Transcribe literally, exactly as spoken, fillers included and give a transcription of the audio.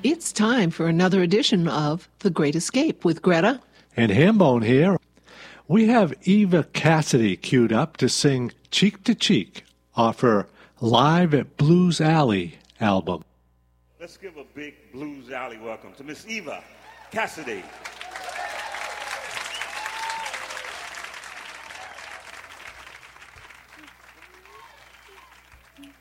It's time for another edition of The Great Escape with Greta and Hambone here. We have Eva Cassidy queued up to sing Cheek to Cheek off her Live at Blues Alley album. Let's give a big Blues Alley welcome to Miss Eva Cassidy.